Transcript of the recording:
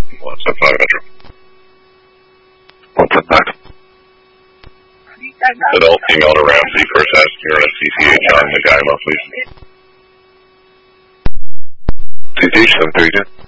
175 Metro. 175. Adult female to Ramsey, first passenger on CCH on Nagaima, please. CCH 732.